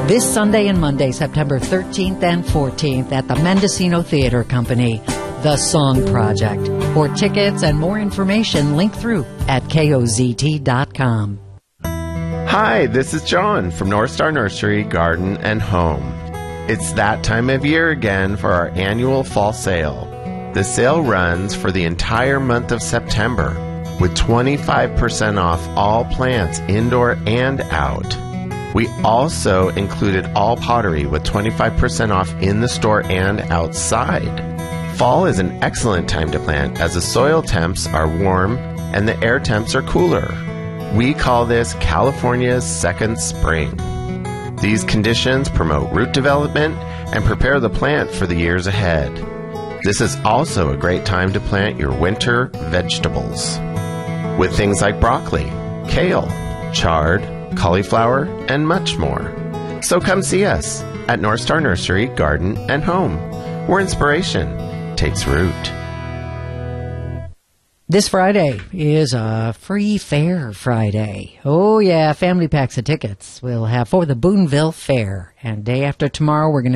This Sunday and Monday, September 13th and 14th at the Mendocino Theater Company, The Song Project. For tickets and more information, link through at kozt.com. Hi, this is John from North Star Nursery, Garden and Home. It's that time of year again for our annual fall sale. The sale runs for the entire month of September with 25% off all plants indoor and out. We also included all pottery with 25% off in the store and outside. Fall is an excellent time to plant as the soil temps are warm and the air temps are cooler. We call this California's second spring. These conditions promote root development and prepare the plant for the years ahead. This is also a great time to plant your winter vegetables with things like broccoli, kale, chard, cauliflower, and much more. So come see us at North Star Nursery, Garden and Home, where inspiration takes root. This Friday is a free fair Friday. Oh yeah, family packs of tickets we'll have for the Boonville Fair. And day after tomorrow we're going to